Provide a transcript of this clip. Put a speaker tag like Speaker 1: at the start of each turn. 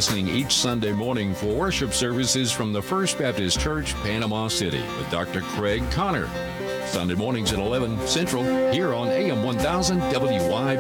Speaker 1: listening each Sunday morning for worship services from the First Baptist Church, Panama City, with Dr. Craig Connor. Sunday mornings at 11 Central here on AM 1000 WYBC.